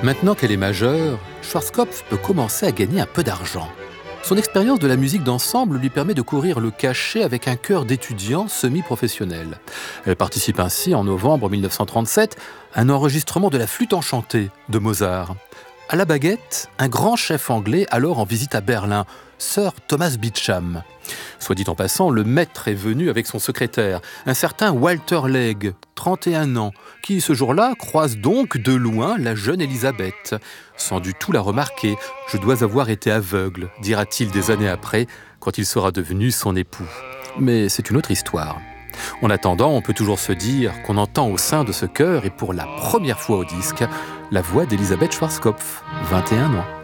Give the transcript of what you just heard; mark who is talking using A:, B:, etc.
A: Maintenant qu'elle est majeure, Schwarzkopf peut commencer à gagner un peu d'argent. Son expérience de la musique d'ensemble lui permet de courir le cachet avec un chœur d'étudiants semi-professionnels. Elle participe ainsi en novembre 1937 à un enregistrement de la Flûte enchantée de Mozart. À la baguette, un grand chef anglais alors en visite à Berlin, Sir Thomas Beecham. Soit dit en passant, le maître est venu avec son secrétaire, un certain Walter Legge, 31 ans, qui ce jour-là croise donc de loin la jeune Élisabeth. Sans du tout la remarquer, « Je dois avoir été aveugle », dira-t-il des années après, quand il sera devenu son époux. Mais c'est une autre histoire. En attendant, on peut toujours se dire qu'on entend au sein de ce chœur, et pour la première fois au disque, la voix d'Elisabeth Schwarzkopf, 21 ans.